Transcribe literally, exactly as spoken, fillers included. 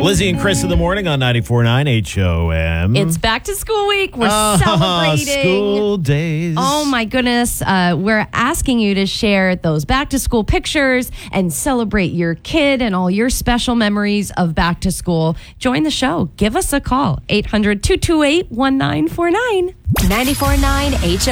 Lizzie and Chris in the morning on ninety-four point nine H O M. It's back to school week. We're oh, celebrating. School days. Oh, my goodness. Uh, we're asking you to share those back to school pictures and celebrate your kid and all your special memories of back to school. Join the show. Give us a call. eight hundred, two two eight, one nine four nine. ninety-four point nine H O M.